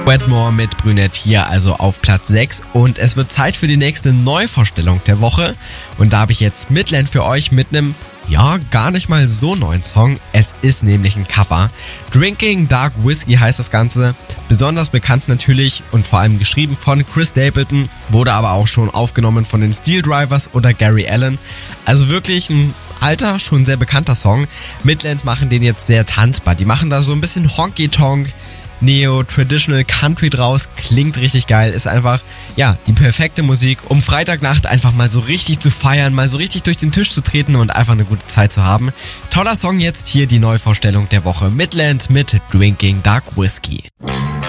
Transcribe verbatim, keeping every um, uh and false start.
Wetmore mit Brünett hier also auf Platz sechs und es wird Zeit für die nächste Neuvorstellung der Woche und da habe ich jetzt Midland für euch mit einem, ja, gar nicht mal so neuen Song. Es ist nämlich ein Cover. Drinking Dark Whiskey heißt das Ganze. Besonders bekannt natürlich und vor allem geschrieben von Chris Stapleton, wurde aber auch schon aufgenommen von den Steel Drivers oder Gary Allan. Also wirklich ein alter, schon sehr bekannter Song. Midland machen den jetzt sehr tanzbar. Die machen da so ein bisschen Honky-Tonk, Neo-Traditional Country draus, klingt richtig geil, ist einfach, ja, die perfekte Musik, um Freitagnacht einfach mal so richtig zu feiern, mal so richtig durch den Tisch zu treten und einfach eine gute Zeit zu haben. Toller Song jetzt hier, die Neuvorstellung der Woche. Midland mit Drinking Dark Whiskey.